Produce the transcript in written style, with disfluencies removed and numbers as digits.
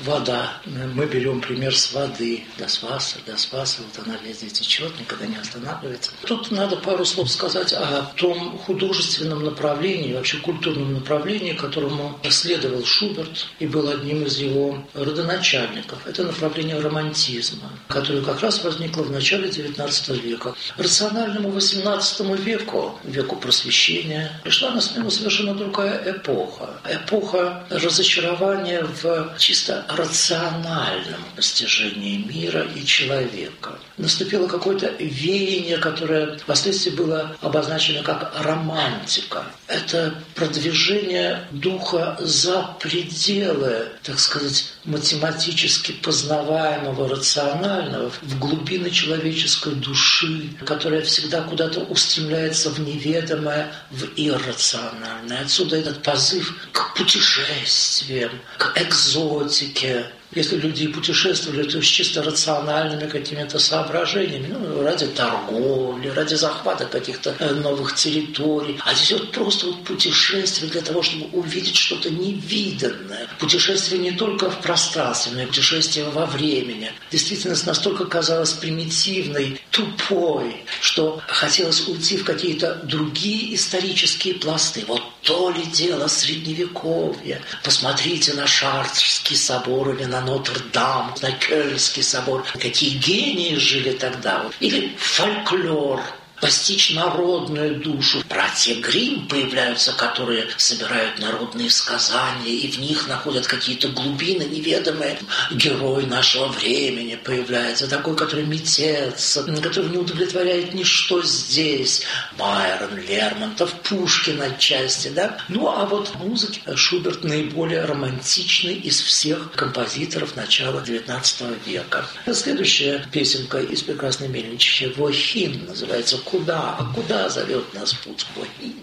вода. Мы берем пример с воды. До Спаса. Вот она везде течет, никогда не останавливается. Тут надо пару слов сказать о том художественном направлении, вообще культурном направлении, которому следовал Шуберт и был одним из его родоначальников. Это направление романтизма, которое как раз возникло в начале XIX века. Рациональному XVIII веку, веку просвещения, пришла на смену совершенно другая эпоха. Эпоха разочарования в чисто рациональном постижении мира и человека. Наступило какое-то веяние, которое впоследствии было обозначено как романтика. Это продвижение духа за пределы, так сказать, математически познаваемого, рационального, в глубины человеческой души, которая всегда куда-то устремляется в неведомое, в иррациональное. Отсюда этот позыв к путешествиям, к экзотике. Если люди путешествовали, то с чисто рациональными какими-то соображениями, ради торговли, ради захвата каких-то новых территорий. А здесь вот просто вот путешествие для того, чтобы увидеть что-то невиданное. Путешествие не только в пространстве, но и путешествие во времени. Действительность настолько казалась примитивной, тупой, что хотелось уйти в какие-то другие исторические пласты. Вот то ли дело Средневековья. Посмотрите на Шартрский собор или на Нотр-Дам, на Кёльнский собор. Какие гении жили тогда. Или фольклор. Постичь народную душу. Братья Гримм появляются, которые собирают народные сказания, и в них находят какие-то глубины неведомые. Герой нашего времени появляется, такой, который митец, который не удовлетворяет ничто здесь. Байрон, Лермонтов, Пушкин отчасти, да? А вот музыки Шуберт наиболее романтичный из всех композиторов начала XIX века. Следующая песенка из «Прекрасной мельничихи» «Вохин» называется «Куда? А куда зовет нас путь Вохин?»